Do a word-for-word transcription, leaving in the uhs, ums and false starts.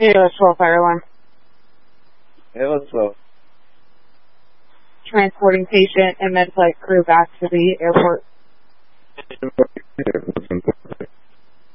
Yeah, twelve fire alarm. Hey, what's up? Transporting patient and med flight crew back to the airport. What's important?